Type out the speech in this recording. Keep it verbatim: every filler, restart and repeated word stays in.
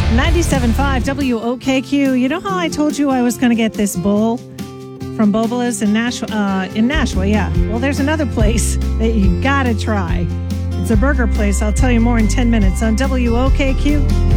ninety-seven point five W O K Q. You know how I told you I was going to get this bowl from Bobola's in Nashua? Uh, in Nashua, yeah. Well, there's another place that you got to try. It's a burger place. I'll tell you more in ten minutes on W O K Q.